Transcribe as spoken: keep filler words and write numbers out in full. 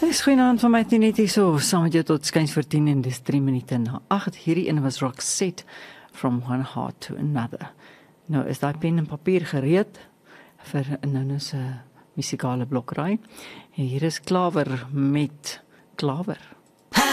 Dis goeienaand van my net hier so, saam met jou tot skuins vir tien en dis drie minute na agt. Hierdie ene was Roxette, From One Heart to Another. Nou is daai pen en papier gereed vir nou se musikale blokraai. En hier is Klawer met Klawer.